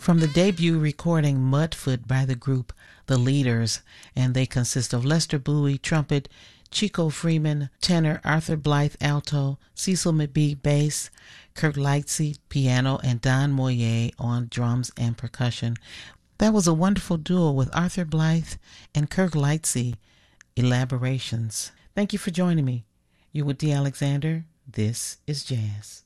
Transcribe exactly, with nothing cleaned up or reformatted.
from the debut recording Mudfoot by the group The Leaders, and they consist of Lester Bowie, trumpet, Chico Freeman, tenor, Arthur Blythe, alto, Cecil McBee, bass, Kirk Lightsey, piano, and Don Moyer on drums and percussion. That was a wonderful duo with Arthur Blythe and Kirk Lightsey. Elaborations. Thank you for joining me. You're with Dee Alexander. This is Jazz.